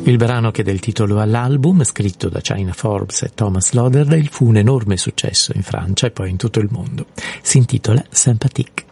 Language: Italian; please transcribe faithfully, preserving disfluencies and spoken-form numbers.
Il brano che dà il titolo all'album, scritto da China Forbes e Thomas Lauderdale, fu un enorme successo in Francia e poi in tutto il mondo. Si intitola Sympathique.